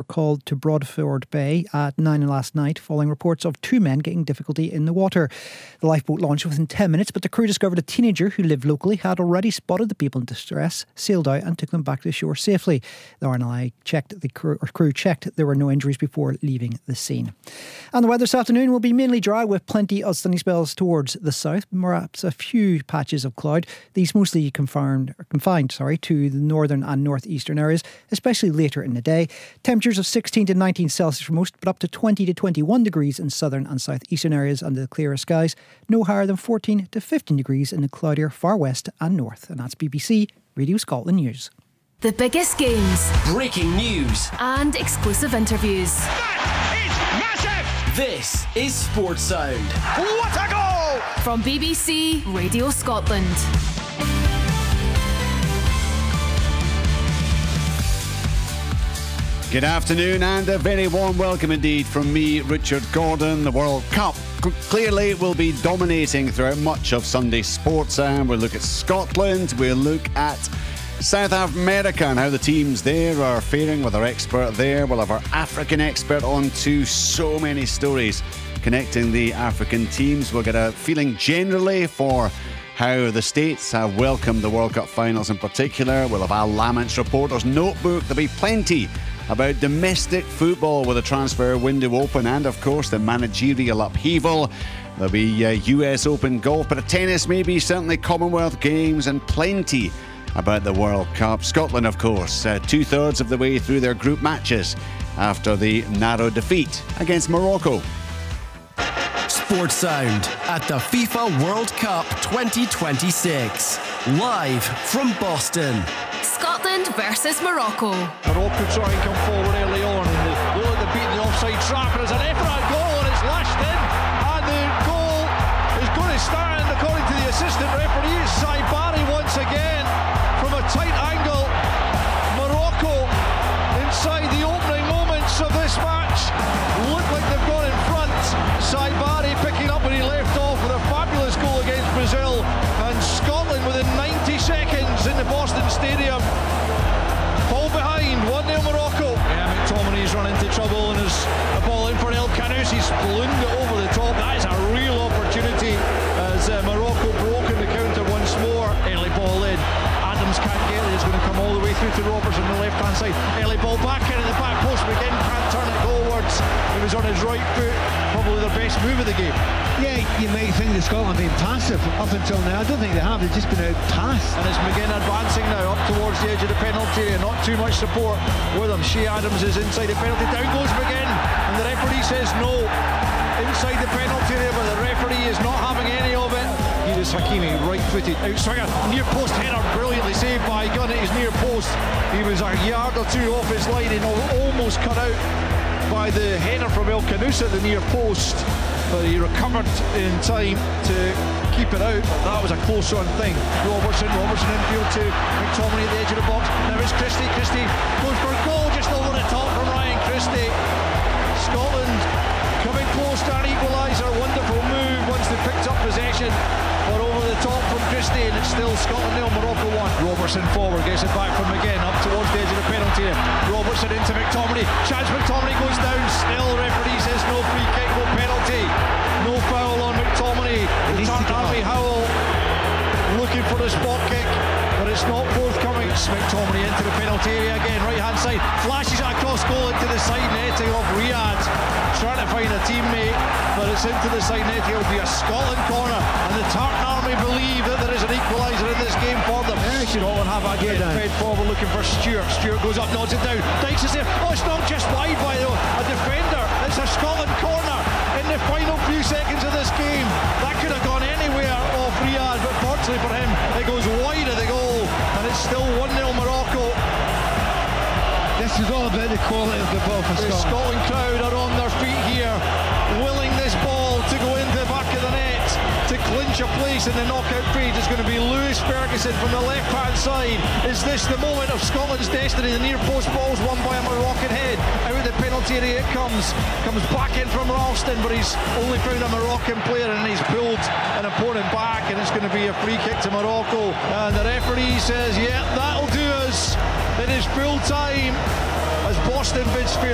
called to Broadford Bay at 9 last night following reports of 2 men getting difficulty in the water. The lifeboat launched within 10 minutes, but the crew discovered a teenager who lived locally had already spotted the people in distress, sailed out and took them back to shore safely. The RNLI crew checked there were no injuries before leaving the scene. And the weather this afternoon will be mainly dry with plenty of sunny spells towards the south, perhaps a few patches of cloud. These mostly confined to the northern and northeastern areas, especially later in the day. Temperatures of 16 to 19 Celsius for most, but up to 20 to 21 degrees in southern and southeastern areas under the clearer skies. No higher than 14 to 15 degrees in the cloudier far west and north. And that's BBC Radio Scotland News. The biggest games, breaking news, and exclusive interviews. That is massive! This is Sports Sound. What a goal! From BBC Radio Scotland. Good afternoon and a very warm welcome indeed from me, Richard Gordon. The World Cup clearly will be dominating throughout much of Sunday's sports. And we'll look at Scotland, we'll look at South America and how the teams there are faring with our expert there. We'll have our African expert on too. So many stories connecting the African teams. We'll get a feeling generally for how the States have welcomed the World Cup finals in particular. We'll have Al Lamont's reporter's notebook. There'll be plenty about domestic football with the transfer window open and, of course, the managerial upheaval. There'll be US Open golf, but tennis maybe, certainly Commonwealth Games, and plenty about the World Cup. Scotland, of course, 2/3 of the way through their group matches after the narrow defeat against Morocco. Sports Sound at the FIFA World Cup 2026. Live from Boston. Scotland versus Morocco. Morocco try and come forward early on, and they look at the beat the offside trap, and there's an effort at goal, and it's lashed in, and the goal is going to stand according to the assistant referee. It's Saibari once again from a tight angle. Morocco, inside the opening moments of this match, look like they've gone in front. Saibari picking up where he left off with a fabulous goal against Brazil, and Scotland within 90 seconds in the Boston Stadium fall behind 1-0 Morocco. Yeah, McTominay's run into trouble, and there's a ball in for El Khanous. He's ballooned it over the top. That is a real opportunity as Morocco broke in the counter once more. Early ball in. Adams can't get it. It's going to come all the way through to Robertson on the left hand side. Early ball back in at the back post. McGinn can't turn it goalwards. He was on his right foot. Probably the best move of the game. Yeah, you might think that Scotland have been passive up until now. I don't think they have. They've just been out-passed. And it's McGinn advancing now up towards the edge of the penalty area. Not too much support with him. Shea Adams is inside the penalty. Down goes McGinn. And the referee says no. Inside the penalty area, but the referee is not having any of it. Here is Hakimi, right-footed outswinger. Near post header, brilliantly saved by Gunn at his near post. He was a yard or two off his line and almost cut out by the header from El Khanous at the near post, but he recovered in time to keep it out. That was a close on thing. Robertson infield to McTominay at the edge of the box. Now it's Christie goes for a goal just over the top from Ryan Christie. Scotland coming close to an equaliser. Wonderful move once they picked up possession, but over the top from Christie, and it's still Scotland 0, Morocco 1. Robertson forward, gets it back from McGinn up towards the edge of the penalty area. Robertson into McTominay. Chance McTominay goes down. Still referee says no free kick, no penalty, no foul on McTominay. Army Howell looking for the spot kick, but it's not forthcoming. It's McTominay into the penalty area again, right hand side, flashes it across goal into the side netting of Riyadh, trying to find a teammate, but it's into the side netting. It'll be a Scotland corner, and the Tartan Army believe that there is an equaliser in this game for them. Scotland have a get fed forward looking for Stewart. Stewart goes up, nods it down. Dykes is there. Oh, it's not just wide by a defender. It's a Scotland corner in the final few seconds of this game. That could have gone anywhere off Riyadh, but fortunately for him, it goes wide of the goal, and it's still 1-0 Morocco. This is all about the quality of the ball for Scotland. The Scotland crowd are on their feet here, willing this ball to go into the back of the net to clinch a place in the knockout phase. It's going to be Lewis Ferguson from the left hand side. Is this the moment of Scotland's destiny? The near post ball's won by a Moroccan head. Out of the penalty area it comes back in from Ralston, but he's only found a Moroccan player and he's pulled an opponent back, and it's going to be a free kick to Morocco, and the referee says yeah, that'll do us. It is full time as Boston bids fair.